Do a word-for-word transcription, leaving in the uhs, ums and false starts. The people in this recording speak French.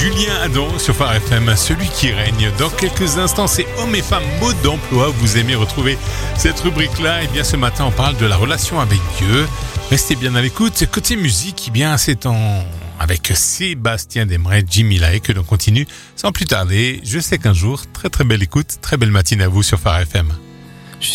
Julien Adon sur Phare F M, celui qui règne. Dans quelques instants, c'est hommes et femmes, mode d'emploi. Vous aimez retrouver cette rubrique-là? Et bien ce matin, on parle de la relation avec Dieu. Restez bien à l'écoute. Côté musique, eh bien c'est en... avec Sébastien Desmarais, Jimmy Like, que l'on continue sans plus tarder. Je sais qu'un jour, très très belle écoute, très belle matinée à vous sur Phare F M.